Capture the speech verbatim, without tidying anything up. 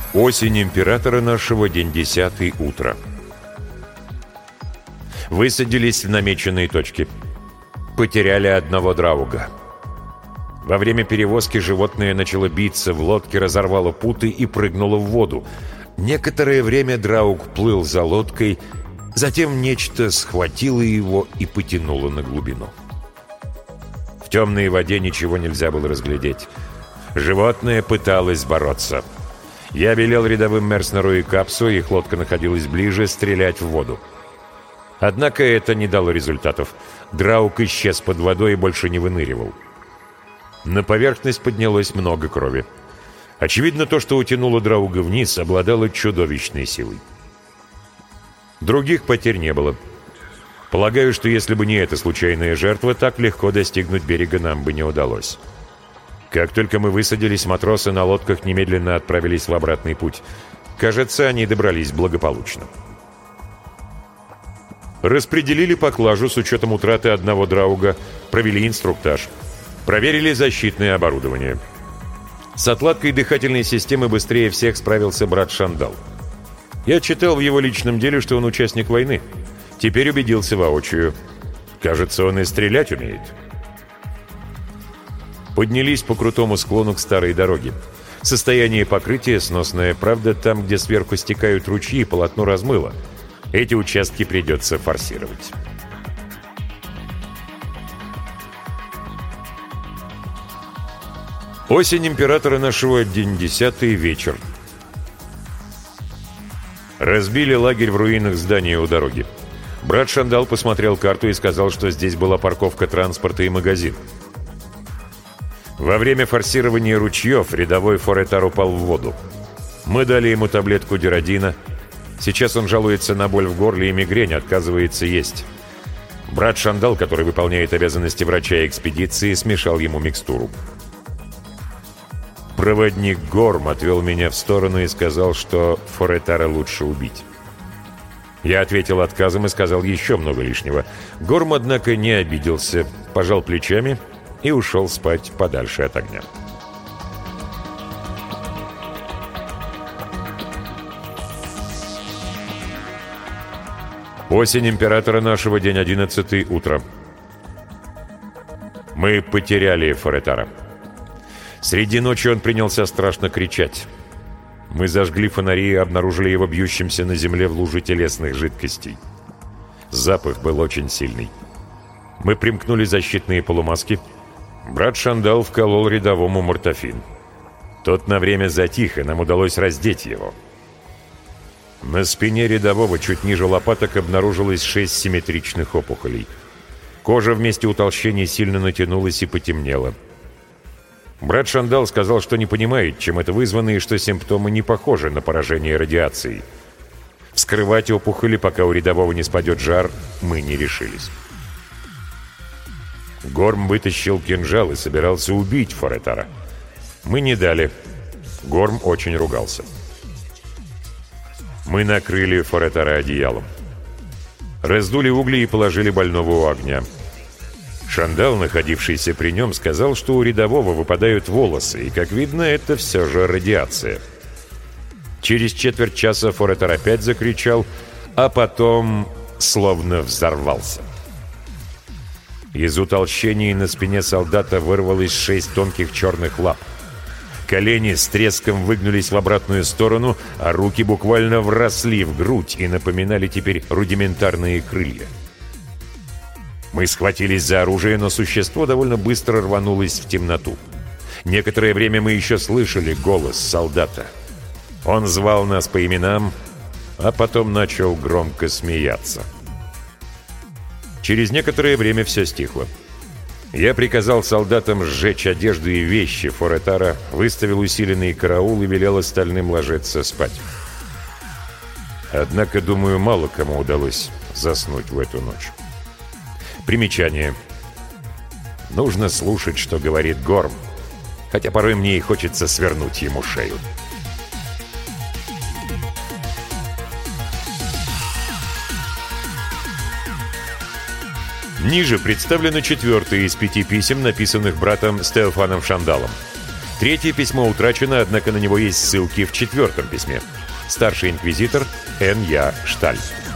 Осень императора нашего, день десятый, утро. Высадились в намеченные точки. Потеряли одного драуга. Во время перевозки животное начало биться, в лодке разорвало путы и прыгнуло в воду. Некоторое время драуг плыл за лодкой, затем нечто схватило его и потянуло на глубину. В темной воде ничего нельзя было разглядеть. Животное пыталось бороться. Я велел рядовым Мерснеру и Капсу, их лодка находилась ближе, стрелять в воду. Однако это не дало результатов. Драуг исчез под водой и больше не выныривал. На поверхность поднялось много крови. Очевидно, то, что утянуло драуга вниз, обладало чудовищной силой. Других потерь не было. Полагаю, что если бы не эта случайная жертва, так легко достигнуть берега нам бы не удалось. Как только мы высадились, матросы на лодках немедленно отправились в обратный путь. Кажется, они добрались благополучно. Распределили поклажу с учетом утраты одного драуга, провели инструктаж, проверили защитное оборудование. С отладкой дыхательной системы быстрее всех справился брат Шандал. Я читал в его личном деле, что он участник войны. Теперь убедился воочию. Кажется, он и стрелять умеет. Поднялись по крутому склону к старой дороге. Состояние покрытия сносное, правда, там, где сверху стекают ручьи, полотно размыло. Эти участки придется форсировать. Осень императора нашего, день десятый, вечер. Разбили лагерь в руинах здания у дороги. Брат Шандал посмотрел карту и сказал, что здесь была парковка транспорта и магазин. Во время форсирования ручьев рядовой Форетар упал в воду. Мы дали ему таблетку диродина. Сейчас он жалуется на боль в горле и мигрень, отказывается есть. Брат Шандал, который выполняет обязанности врача экспедиции, смешал ему микстуру. Проводник Горм отвел меня в сторону и сказал, что Форетара лучше убить. Я ответил отказом и сказал еще много лишнего. Горм, однако, не обиделся, пожал плечами и ушел спать подальше от огня. Осень императора нашего, день одиннадцатый, утро. Мы потеряли Форетара. Среди ночи он принялся страшно кричать. Мы зажгли фонари и обнаружили его бьющимся на земле в луже телесных жидкостей. Запах был очень сильный. Мы примкнули защитные полумаски. Брат Шандал вколол рядовому мортафин. Тот на время затих, и нам удалось раздеть его. На спине рядового чуть ниже лопаток обнаружилось шесть симметричных опухолей. Кожа в месте утолщения сильно натянулась и потемнела. Брат Шандал сказал, что не понимает, чем это вызвано, и что симптомы не похожи на поражение радиацией. Вскрывать опухоли, пока у рядового не спадет жар, мы не решились. Горм вытащил кинжал и собирался убить Форетара. Мы не дали. Горм очень ругался. Мы накрыли Форетара одеялом. Раздули угли и положили больного у огня. Шандал, находившийся при нем, сказал, что у рядового выпадают волосы, и, как видно, это все же радиация. Через четверть часа Форетар опять закричал, а потом словно взорвался. Из утолщений на спине солдата вырвалось шесть тонких черных лап. Колени с треском выгнулись в обратную сторону, а руки буквально вросли в грудь и напоминали теперь рудиментарные крылья. Мы схватились за оружие, но существо довольно быстро рванулось в темноту. Некоторое время мы еще слышали голос солдата. Он звал нас по именам, а потом начал громко смеяться. Через некоторое время все стихло. Я приказал солдатам сжечь одежду и вещи Форетара, выставил усиленный караул и велел остальным ложиться спать. Однако, думаю, мало кому удалось заснуть в эту ночь. Примечание. Нужно слушать, что говорит Горм, хотя порой мне и хочется свернуть ему шею. Ниже представлено четвертое из пяти писем, написанных братом Стефаном Шандалом. Третье письмо утрачено, однако на него есть ссылки в четвертом письме. Старший инквизитор Н Я Шталь.